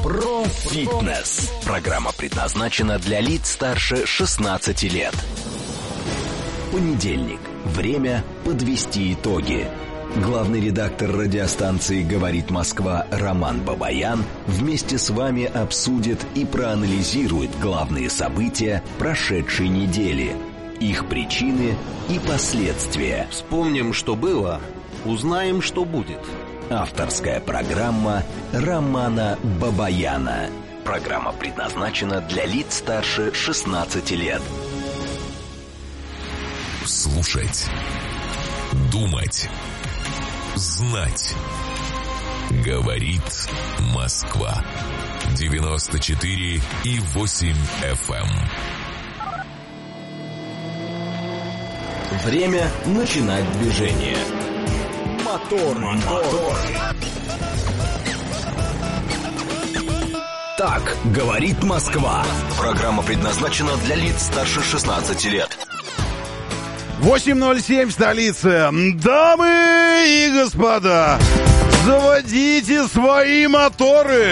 Про фитнес. Программа предназначена для лиц старше 16 лет. Понедельник. Время подвести итоги. Главный редактор радиостанции «Говорит Москва» Роман Бабаян вместе с вами обсудит и проанализирует главные события прошедшей недели, их причины и последствия. Вспомним, что было, узнаем, что будет. Авторская программа Романа Бабаяна. Программа предназначена для лиц старше 16 лет. Слушать, думать, знать. Говорит Москва. 94,8 FM. Время начинать движение. Мотор. Так говорит Москва. Программа предназначена для лиц старше 16 лет. 8:07 в столице. Дамы и господа, заводите свои моторы.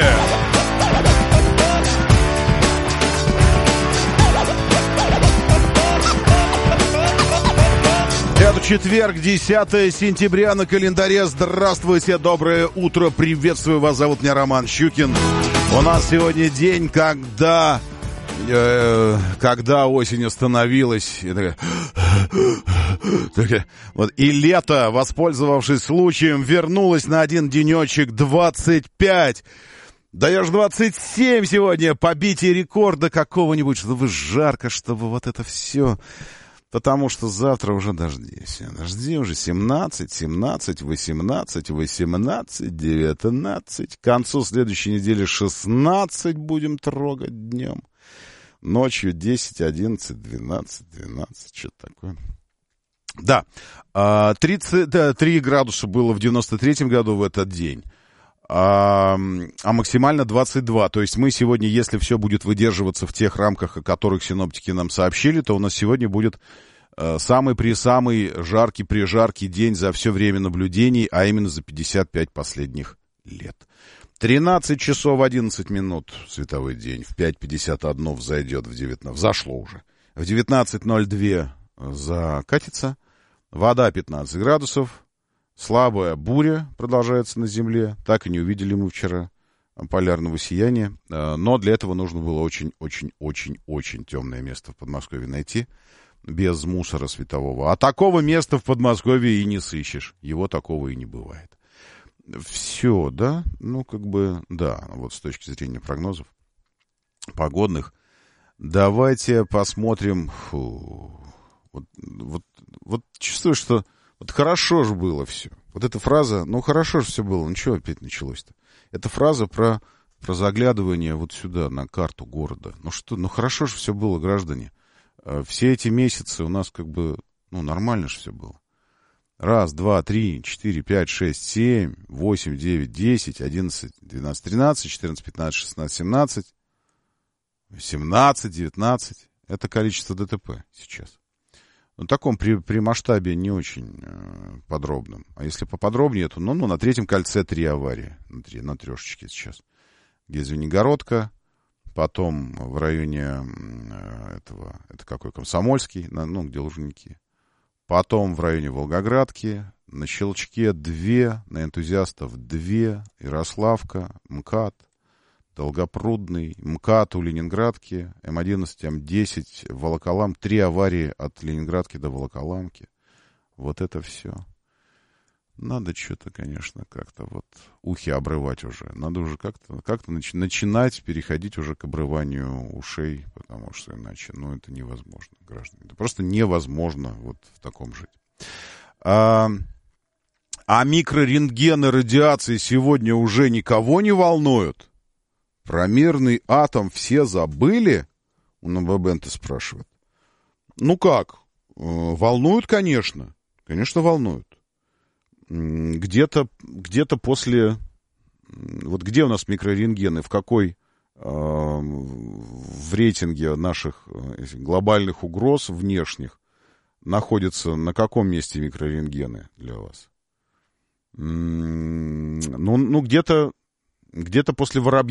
Это четверг, 10 сентября на календаре. Здравствуйте, доброе утро, приветствую вас, зовут меня Роман Щукин. У нас сегодня день, когда осень остановилась, и лето, воспользовавшись случаем, вернулось на один денечек. 25. Да я ж 27 сегодня, побитие рекорда какого-нибудь, чтобы жарко, чтобы вот это все... Потому что завтра уже дожди. Дожди уже 17, 18, 19. К концу следующей недели 16 будем трогать днем. Ночью 10, 11, 12. Что-то такое. Да, 33 градуса было в 93-м году в этот день. А максимально 22. То есть мы сегодня, если все будет выдерживаться в тех рамках, о которых синоптики нам сообщили, то у нас сегодня будет самый жаркий день за все время наблюдений, а именно за 55 последних лет. 13 часов 11 минут световой день. В 5:51 взойдет, в 19. Взошло уже. В 19:02 закатится. Вода 15 градусов. Слабая буря продолжается на Земле. Так и не увидели мы вчера полярного сияния. Но для этого нужно было очень темное место в Подмосковье найти. Без мусора светового. А такого места в Подмосковье и не сыщешь. Его такого и не бывает. Все, да? Да. Вот с точки зрения прогнозов погодных. Давайте посмотрим. Вот чувствую, что... Вот хорошо же было все. Вот эта фраза, хорошо же все было. Чего опять началось-то? Это фраза про заглядывание вот сюда, на карту города. Хорошо же все было, граждане. Все эти месяцы у нас нормально же все было. 1, 2, 3, 4, 5, 6, 7, 8, 9, 10, 11, 12, 13, 14, 15, 16, 17, 17, 19. Это количество ДТП сейчас. В таком при масштабе не очень подробном. А если поподробнее, то на третьем кольце 3 аварии. На трешечке сейчас. Где Звенигородка, потом в районе это какой, Комсомольский, где Лужники. Потом в районе Волгоградки, на Щелчке 2, на Энтузиастов 2, Ярославка, МКАД, Долгопрудный, МКАД у Ленинградки, М11, М10, Волоколам. 3 аварии от Ленинградки до Волоколамки. Вот это все. Надо что-то, конечно, как-то ухи обрывать уже. Надо уже как-то начинать переходить уже к обрыванию ушей, потому что иначе, это невозможно, граждане. Это просто невозможно в таком жить. А микрорентгены радиации сегодня уже никого не волнуют? Про мирный атом все забыли? Бабенто спрашивает. Как? Волнуют, конечно. Конечно, волнуют. Где-то после... где у нас микрорентгены? В какой в рейтинге наших глобальных угроз внешних находятся? На каком месте микрорентгены для вас? Где-то после Воробьева.